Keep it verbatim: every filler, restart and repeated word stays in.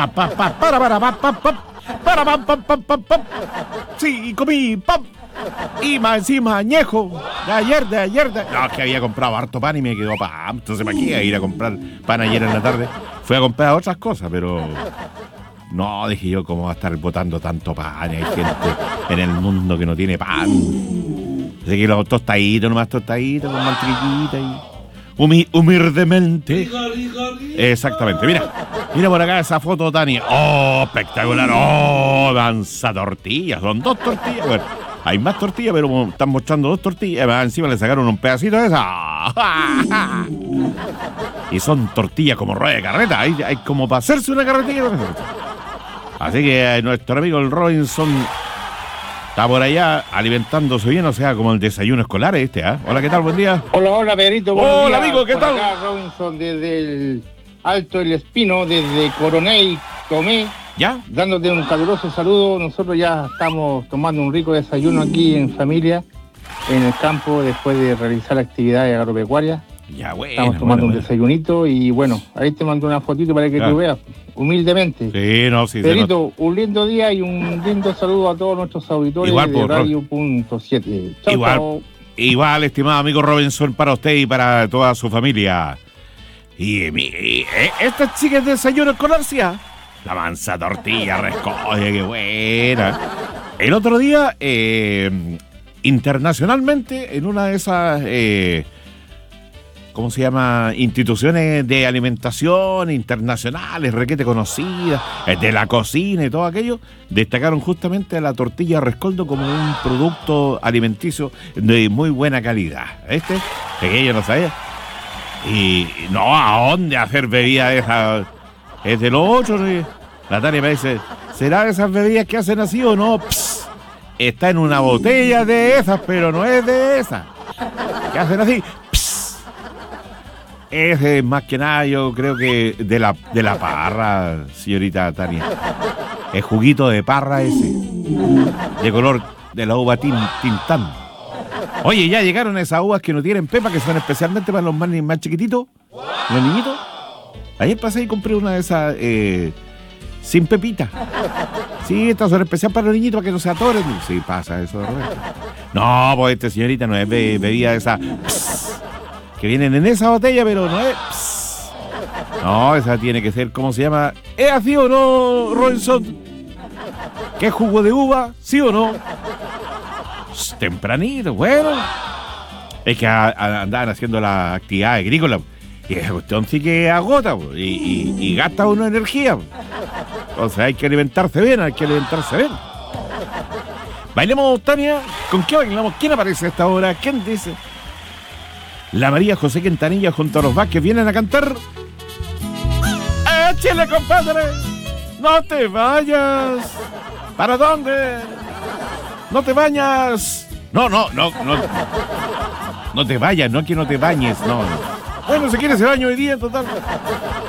pa, pa, para, para, pa, pa, pa, para, pam, pam, pam, pam, pam. Sí, comí pan. Y más encima añejo. De ayer, de ayer, de... No, es que había comprado harto pan y me quedó pan. Entonces me quedé a ir a comprar pan ayer en la tarde. Fui a comprar otras cosas, pero... No, dije yo, ¿cómo va a estar botando tanto pan? Hay gente en el mundo que no tiene pan. Así que los tostaditos, nomás tostaditos, con mantequillita y... Humi- humildemente. Exactamente, mira. Mira por acá esa foto, Tania. Oh, espectacular. Oh, danza tortillas. Son dos tortillas. Bueno, hay más tortillas, pero están mostrando dos tortillas. Además, encima le sacaron un pedacito de esa. Y son tortillas como rueda de carreta. Hay, hay como para hacerse una carretilla. Así que eh, nuestro amigo el Robinson está por allá alimentándose bien, o sea, como el desayuno escolar este, ¿eh? Hola, ¿qué tal? Buen día. Hola, hola, Pedrito. Hola, días. amigo, ¿qué por tal? Acá, Robinson, desde el Alto del Espino, desde Coronel Tomé, ¿Ya? dándote un caluroso saludo. Nosotros ya estamos tomando un rico desayuno aquí en familia, en el campo, después de realizar actividades agropecuarias. Ya, bueno. Estamos tomando bueno, un desayunito y bueno, ahí te mando una fotito para que Claro. tú veas, humildemente. Sí, no, sí. Pedrito, un lindo día y un lindo saludo a todos nuestros auditores Igual, de por Radio Punto siete. Chao, Igual. chao. Igual, estimado amigo Robinson, para usted y para toda su familia. Y, mi, y eh, esta chica es desayuno escolar, ¿sí? ¿Ah? La mansa tortilla, rescoge, qué buena. El otro día, eh, internacionalmente, en una de esas, eh, ¿cómo se llama? Instituciones de alimentación internacionales, requete conocidas, eh, de la cocina y todo aquello, destacaron justamente a la tortilla rescoldo como un producto alimenticio de muy buena calidad. ¿Este? Pequeño, no sabía. Y no, ¿a dónde hacer bebidas de esas? Es de los otros. ¿Sí? La Tania me dice, ¿será de esas bebidas que hacen así o no? Psst, está en una botella de esas, pero no es de esas. ¿Qué hacen así? Psst. Es eh, más que nada, yo creo que de la, de la parra, señorita Tania. El juguito de parra ese, de color de la uva tin, tintán. Oye, ya llegaron esas uvas que no tienen pepa, que son especialmente para los más, más chiquititos, los niñitos. Ayer pasé y compré una de esas eh, sin pepita. Sí, estas son especiales para los niñitos, para que no se atoren. Sí, pasa eso de repente. No, pues este señorita no es be- bebida de esa pss, que vienen en esa botella, pero no es pss. No, esa tiene que ser, ¿cómo se llama? ¿Es así o no, Robinson? ¿Qué jugo de uva? ¿Sí o no? Pss, tempranito, bueno. Es que a, a, andaban haciendo la actividad agrícola. Y esa cuestión sí que agota, po, y, y, y gasta uno energía. Po. Entonces hay que alimentarse bien, hay que alimentarse bien. Bailemos, Tania. ¿Con qué bailamos? ¿Quién aparece a esta hora? ¿Quién dice? La María José Quintanilla junto a los Vázquez vienen a cantar. ¡Échale, compadre! ¡No te vayas! ¿Para dónde? ¡No te bañas! No, no, no, no. No te vayas, no es que no te bañes, no. Bueno, si quieres se baño hoy día, en total.